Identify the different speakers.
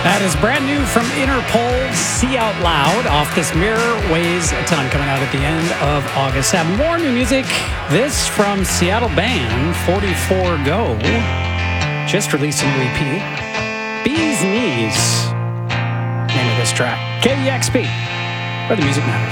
Speaker 1: That is brand new from Interpol, See Out Loud, off this Mirror Weighs a Ton, coming out at the end of August. Have more new music. This from Seattle band 44 Go, just released a new EP. Bee's Knees, name of this track. KEXP, where the music matters.